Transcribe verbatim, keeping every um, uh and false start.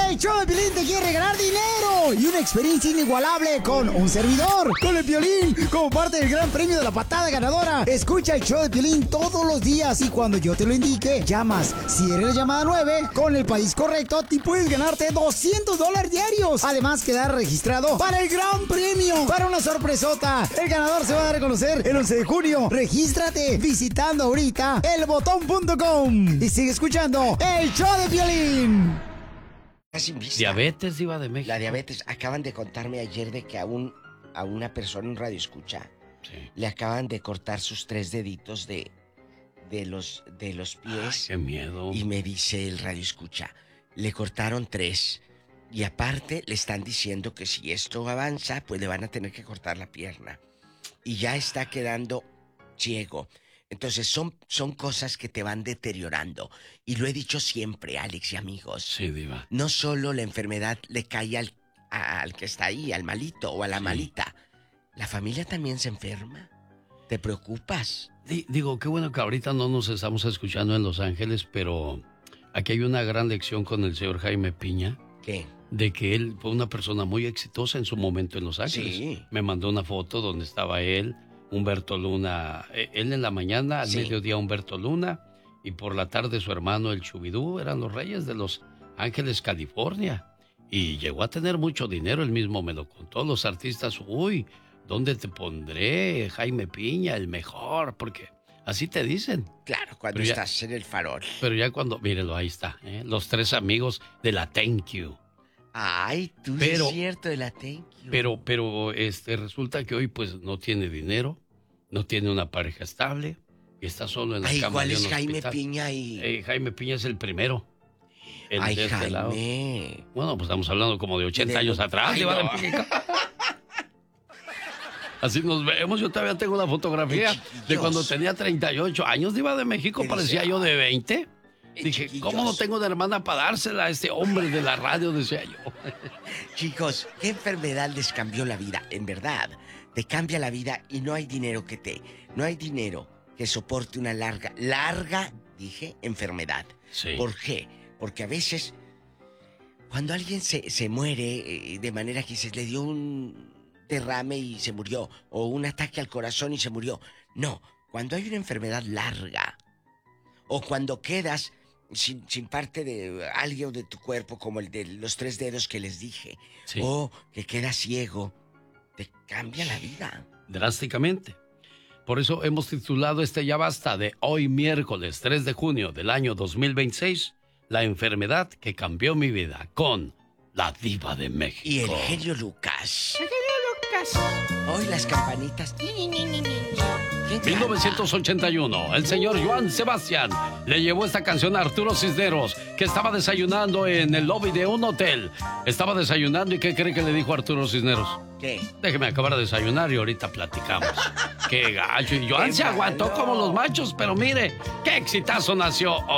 El show de Piolín te quiere regalar dinero y una experiencia inigualable con un servidor, con el Piolín, como parte del gran premio de la patada ganadora. Escucha el show de Piolín todos los días y cuando yo te lo indique, llamas. Si eres la llamada nueve, con el país correcto, te puedes ganarte doscientos dólares diarios. Además, quedar registrado para el gran premio, para una sorpresota. El ganador se va a dar a conocer el once de junio. Regístrate visitando ahorita el botón punto com y sigue escuchando el show de Piolín. Diabetes, Diva de México. La diabetes. Acaban de contarme ayer de que a, un, a una persona en radio escucha sí. le acaban de cortar sus tres deditos de, de, los, de los pies. Ay, qué miedo. Y me dice el radio escucha, le cortaron tres. Y aparte le están diciendo que si esto avanza, pues le van a tener que cortar la pierna. Y ya está quedando ciego. Entonces son, son cosas que te van deteriorando. Y lo he dicho siempre, Alex y amigos. Sí, Diva. No solo la enfermedad le cae al, a, al que está ahí, al malito o a la sí. malita. La familia también se enferma. ¿Te preocupas? D- digo, qué bueno que ahorita no nos estamos escuchando en Los Ángeles, pero aquí hay una gran lección con el señor Jaime Piña. ¿Qué? De que él fue una persona muy exitosa en su momento en Los Ángeles. Sí. Me mandó una foto donde estaba él, Humberto Luna, él en la mañana, al sí. mediodía Humberto Luna, y por la tarde su hermano el Chubidú, eran los reyes de Los Ángeles, California. Y llegó a tener mucho dinero, él mismo me lo contó. Los artistas, uy, ¿dónde te pondré? Jaime Piña, el mejor, porque así te dicen. Claro, cuando ya, estás en el farol. Pero ya cuando, mírelo, ahí está, ¿eh? Los tres amigos de la Thank You. Ay, tú pero, sí es cierto de la Thank You. Pero, pero, este, resulta que hoy, pues, no tiene dinero, no tiene una pareja estable, y está solo en la Ay, cama ¿cuál de un es Jaime hospital. Piña y...? Eh, Jaime Piña es el primero. El Ay, de este Jaime. lado. Bueno, pues estamos hablando como de ochenta de... años atrás. Ay, no. de... Así nos vemos. Yo todavía tengo una fotografía de cuando tenía treinta y ocho años. De Iba de México, parecía dice? yo de veinte. Dije, chiquillos. ¿Cómo no tengo de hermana para dársela a este hombre de la radio? Decía yo. Chicos, ¿qué enfermedad les cambió la vida? En verdad, te cambia la vida y no hay dinero que te... No hay dinero que soporte una larga, larga, dije, enfermedad. Sí. ¿Por qué? Porque a veces, cuando alguien se, se muere eh, de manera que se le dio un derrame y se murió, o un ataque al corazón y se murió. No, cuando hay una enfermedad larga, o cuando quedas... Sin, sin parte de algo de tu cuerpo, como el de los tres dedos que les dije, sí. o que quedas ciego, te cambia la vida. Drásticamente. Por eso hemos titulado este Ya Basta de hoy miércoles tres de junio del año dos mil veintiséis, La enfermedad que cambió mi vida, con la Diva de México. Y el genio Lucas. El genio Lucas. Hoy las campanitas. mil novecientos ochenta y uno, el señor Joan Sebastián le llevó esta canción a Arturo Cisneros, que estaba desayunando en el lobby de un hotel. Estaba desayunando y ¿qué cree que le dijo Arturo Cisneros? ¿Qué? Déjeme acabar de desayunar y ahorita platicamos. Qué gacho. Y Joan se aguantó como los machos, pero mire, qué exitazo nació hoy.